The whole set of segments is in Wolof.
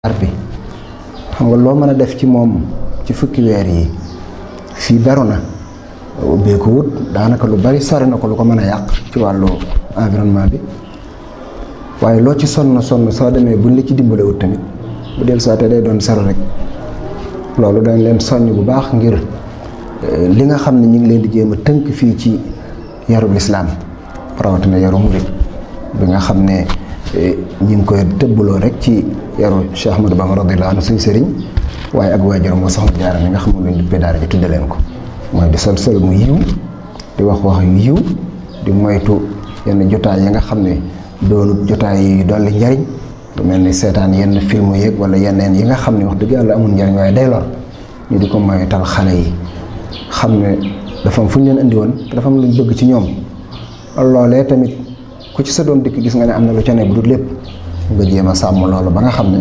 bi xam nga loo mën a def ci moom ci fukki weer yi fii beru na ubbeeku wut daanaka lu bari sori na ko lu ko mën a yàq ci wàllu environnement bi waaye loo ci sonn soo demee buñ la ci dimbale wut tamit bu del saate day doon sero rek loolu dañ leen soññ bu baax ngir li nga xam ne ñu ngi leen di jéem a tënk fii ci yarub lislaam rawatina yaru murit bi nga xam ne ñu ngi koy tëbbaloo rek ci yaru Cheikh Ahmadou Bamba radiyallahu anhu suñ sëriñ waaye ak waajuram moo soxna Jaara mi nga xam ne luñ duppee daara ji tudde leen ko mooy di sol mu yiw di wax yu yiw di moytu yenn jotaay yi nga xam ne doonut jotaay yi dolli njariñ lu mel ni seetaan yenn film yeeg wala yeneen yi nga xam ne wax dëgg yàlla amul njariñ waaye day lor ñu di ko moytal xale yi xam ne dafa am fu ñu leen indi woon te dafa am luñ bëgg ci ñoom loolee tamit ku ci sa doom dikk gis nga ne am na lu ca ne bu dul lépp nga jéem a sàmm loolu ba nga xam ne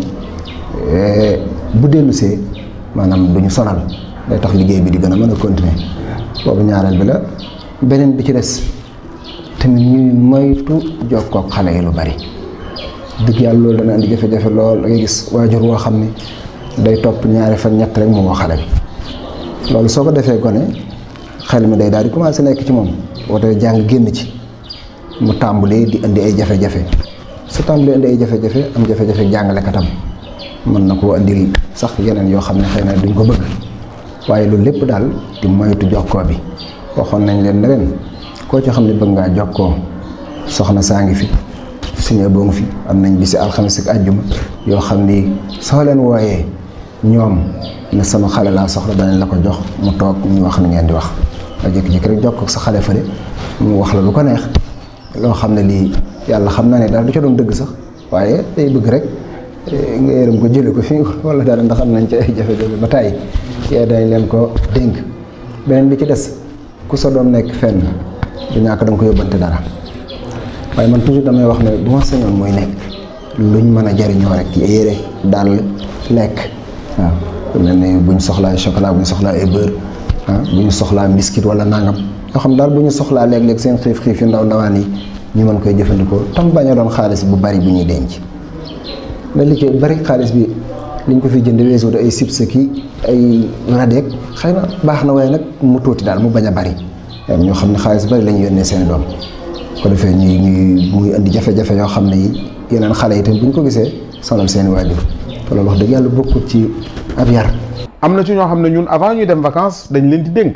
bu dellusee maanaam du ñu sonal day tax liggéey bi di gën a mën a continuer boobu ñaareel bi la beneen bi ci des tamit ñuy moytu jokkoo ak xale yi lu bari dëgg yàlla loolu dana indi jafe-jafe lool da ngay gis waajur woo xam ne day topp ñaari fan ñett rek mu woo xale bi loolu soo ko defee gone xel mi day daal di commencé nekk ci moom woote jàng génn ci mu tàmbalee di indi ay jafe-jafe su tàmbalee indi ay jafe-jafe am jafe-jafe jàngalekatam mën na koo indil sax yeneen yoo xam ne xëy na duñ ko bëgg waaye loolu lépp daal di moytu jokkoo bi waxoon nañ leen ne leen koo ci xam ne bëgg ngaa jokkoo soxna saa ngi fi suñu boo ngi fi am nañ bisi alxames ak àjjuma yoo xam ni soo leen wooyee ñoom ne sama xale laa soxla danañ la ko jox mu toog ñu wax ni ngeen di wax nga jékki-jékki rek jokkoo ak sa xale fële mu wax la lu ko neex loo xam ne lii yàlla xam na ne daal du ca doon dëgg sax waaye day bëgg rek nga yërëm ko jële ko fii wala dara ndax am nañ ci ay jafe-jafe ba tàyyi yee dañ leen ko dénk beneen bi ci des ku sa doom nekk fenn du ñàkk da nga ko yóbbante dara waaye man toujours damay wax ne bu ma sañoon mooy nekk luñ mën a jariñoo rek yére dàll lekk waaw lu mel ne bu ñu soxlaa chocolat bu ñu soxlaa ay beurre bu ñu soxlaa biscuit wala nangam yoo xam daal bu ñu soxlaa léeg-léeg seen xiif yu ndawaan yi ñu mën koy jëfandikoo tam bañ a doon xaalis bu bari bu ñuy denc na li ci bari xaalis bi liñ ko fi jënd weesu ay chips ki ay radeek xëy na baax na waaye nag mu tuuti daal mu bañ a bari ñoo xam ne xaalis bari la ñu yónnee seen doom ko defee ñuy muy indi jafe-jafe yoo xam ne yi yeneen xale yi tamit bu ñu ko gisee sonal seen i waajur te loolu wax dëgg yàlla bokkut ci ab yar. am na ci ñoo xam ne ñun avant ñuy dem vacances dañ leen di dénk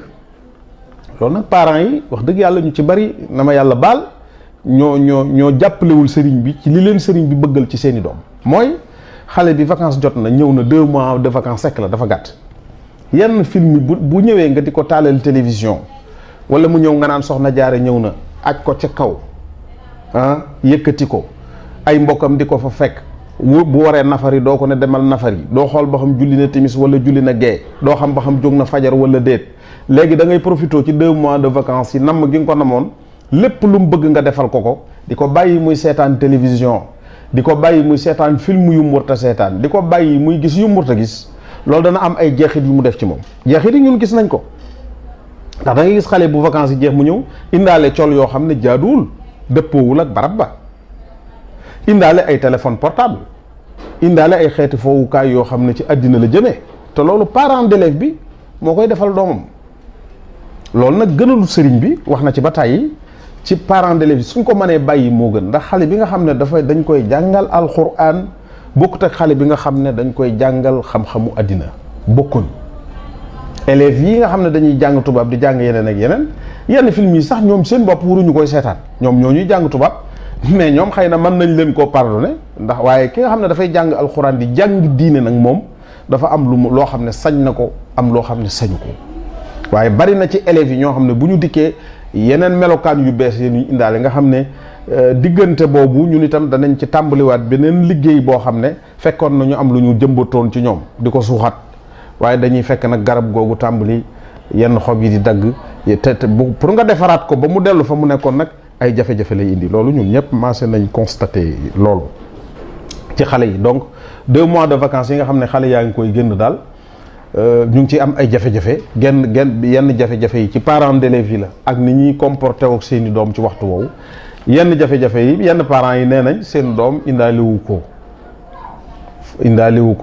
loolu nag parents yi wax dëgg yàlla ñu ci bari na ma yàlla baal ñoo jàppalewul sëriñ bi ci li leen sëriñ bi bëggal ci seen i doom. mooy xale bi vacances jot na ñëw na 2 mois de vacances sekk la dafa gàtt yenn film bu ñëwee nga di ko taalal télévision wala mu ñëw nga naan soxna jaare ñëw na aj ko ca kaw yëkkati ko ay mbokkam di ko fa fekk bu waree nafari doo ko ne demal nafari doo xool ba xam julli na timis wala julli na gee doo xam ba xam jóg na fajar wala déet léegi da ngay profité ci 2 mois de vacances yi namm gi nga ko namoon lépp lu mu bëgg nga defal ko di ko bàyyi muy seetaan télévision di ko bàyyi muy seetaan film yu mu warta seetaan di ko bàyyi muy gis yu mu warta gis loolu dana am ay jeexit yu mu def ci moom jeexit yi ñun gis nañ ko ndax da ngay gis xale bu vacances yi jeex mu ñëw indaale col yoo xam ne jaaduwul dëppoowul ak barab ba indaale ay téléphone portable indaale ay xeeti foowukaay yoo xam ne ci àddina la jëmee te loolu parent d'élève bi moo koy defal doomam loolu nag gënalu sëriñ bi wax na ci ba tàyyi ci parent d'élève yi suñ ko mënee bàyyi moo gën ndax xale bi nga xam ne dañ koy jàngal alxuraan bokkut ak xale bi nga xam ne dañ koy jàngal xam-xamu àddina bokkuñ élèves yi nga xam ne dañuy jàng tubaab di jàng yeneen ak yenn film yi sax ñoom seen bopp waruñu koy seetaan ñoom ñoo ñuy jàng tubaab mais ñoom xëy na mën nañ leen koo pardonné ndax waaye ki nga xam ne dafay jàng alxuraan di jàng diine nag moom dafa am loo xam ne sañ na ko am loo xam ne sañu ko waaye bari na ci élèves yi ñoo xam ne bu ñu dikkee yeneen melokaan yu bees yi ñu indaale nga xam ne diggante boobu ñun itam danañ ci tàmbaliwaat beneen liggéey boo xam ne fekkoon na ñu am lu ñu jëmbatoon ci ñoom di ko suuxat waaye dañuy fekk nag garab googu tàmbali yenn xob yi di dagg te pour nga defaraat ko ba mu dellu fa mu nekkoon nag ay jafe-jafe lay indi loolu ñun ñëpp commencé nañ constaté loolu ci xale yi donc 2 mois de vacances yi nga xam ne xale yaa ngi koy génn daal ñu ngi ci am ay jafe-jafe yenn jafe-jafe yi ci parents d'élèves yi la ak ni ñuy comporté ak seeni doom ci waxtu woowu yenn jafe-jafe yi yenn parents yi nee nañ seen doom indaale wu ko indaale wu ko